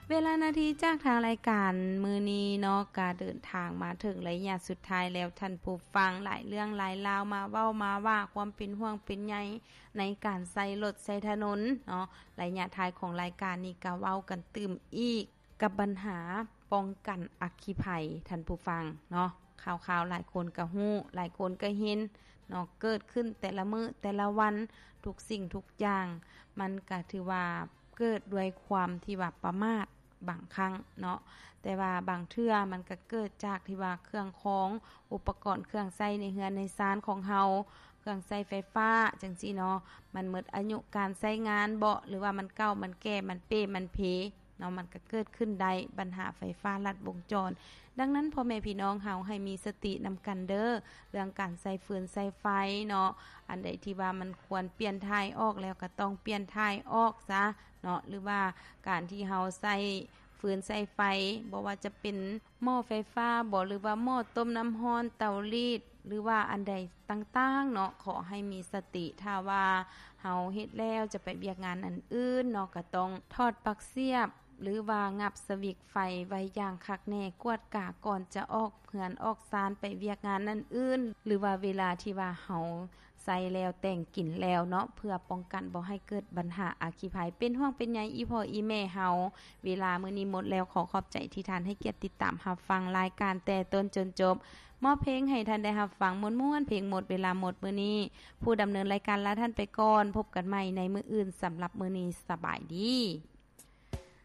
เวลานาทีจากทางรายการมื้อนี้เนาะก็เดินทางมาถึงระยะสุดท้ายแล้วท่านผู้ฟังหลายเรื่องหลายราวมาเว้ามาว่าความเป็นห่วงเป็นใยในการใช้รถใช้ถนนเนาะระยะท้ายของรายการนี้ก็เว้ากันตื่มอีกกับปัญหาป้องกันอัคคีภัยท่านผู้ฟังเนาะข่าวๆหลายคนก็ฮู้หลายคนก็เห็นเนาะเกิดขึ้นแต่ละมื้อแต่ละวันทุกสิ่งทุกอย่างมันก็ถือว่าเกิดด้วยความที่ว่าประมาทบางครั้งเนาะแต่ว่าบางเทื่อมันก็เกิดจากที่ว่าเครื่องของอุปกรณ์เครื่องใช้ในเรือนในศาลของเฮาเครื่องใช้ไฟฟ้าจังซี่เนาะมันหมดอายุการใช้งานบ่หรือว่ามันเก่ามันแก่มันเป้มันเพเนาะมันก็เกิดขึ้นได้ปัญหาไฟฟ้าลัดวงจรดังนั้นพ่อแม่พี่น้องเฮาให้มีสตินำกันเด้อเรื่องการใช้ฟืนใช้ไฟเนาะอันใดที่ว่ามันควรเปลี่ยนถ่ายออกแล้วก็ต้องเปลี่ยนถ่ายออกซะเนาะหรือว่าการที่เฮาใช้ฟืนใช้ไฟบ่ว่าจะเป็นหม้อไฟฟ้าบ่หรือว่าหม้อต้มน้ำร้อนเตารีดหรือว่าอันใดต่างๆเนาะขอให้มีสติถ้าว่าเฮาเฮ็ดแล้วจะไปเวียกงานอันอื่นเนาะก็ต้องทอดปลั๊กเสียบหรือว่างับสวิกไฟไว้อย่างคักแน่กวดกาก่อนจะออกเหือนออกซานไปเวียกงานนั้นอื่นหรือว่าเวลาที่ว่าเฮาใส่แล้วแต่งกินแล้วเนาะเพื่อป้องกันบ่ให้เกิดปัญหาอัคคีภัยเป็นห่วงเป็นใยอีพ่ออีแม่เฮาเวลามื้อนี้หมดแล้วขอขอบใจที่ท่านให้เกียรติติดตามรับฟังรายการแต่ต้นจนจบมอบเพลงให้ท่านได้รับฟังม่วนๆเพลงหมดเวลาหมดมื้อนี้ผู้ดำเนินรายการลาท่านไปก่อนพบกันใหม่ในมื้ออื่นสำหรับมื้อนี้สบายดี